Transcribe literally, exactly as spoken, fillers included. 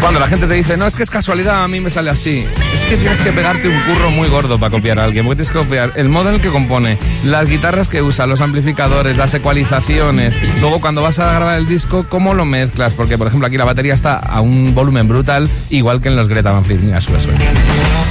Cuando la gente te dice, no, es que es casualidad, a mí me sale así, es que tienes que pegarte un curro muy gordo para copiar a alguien, porque tienes que copiar el modo en el que compone, las guitarras que usa, los amplificadores, las ecualizaciones, luego cuando vas a grabar el disco, cómo lo mezclas, porque por ejemplo aquí la batería está a un volumen brutal, igual que en los Greta Van Fleet. Mira, sube, sube.